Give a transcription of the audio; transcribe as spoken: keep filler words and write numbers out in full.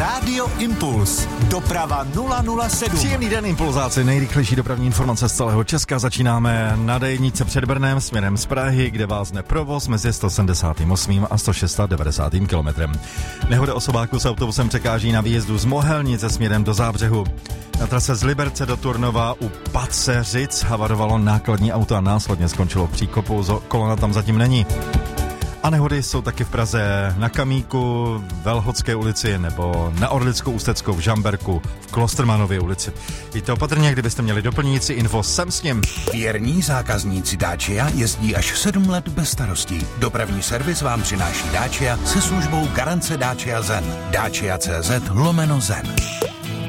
Rádio Impuls. Doprava nula nula sedm. Příjemný den, impulzáci, nejrychlejší dopravní informace z celého Česka. Začínáme na D jedna před Brnem směrem z Prahy, kde vázne provoz mezi sto sedmdesát osm a sto devadesát šest kilometrem. Nehoda osobáku s autobusem překáží na výjezdu z Mohelnice směrem do Zábřehu. Na trase z Liberce do Turnova u Paceřic havarovalo nákladní auto a následně skončilo v příkopu, kolona tam zatím není. A nehody jsou taky v Praze na Kamíku, Velhodské ulici nebo na Orlickou Ústeckou v Žamberku v Klostermanově ulici. Víte opatrně, kdybyste měli doplňující info, sem s ním. Věrní zákazníci Dacia jezdí až sedm let bez starostí. Dopravní servis vám přináší Dacia se službou garance Dacia Zen. Dacia tečka cé zet lomeno Zen.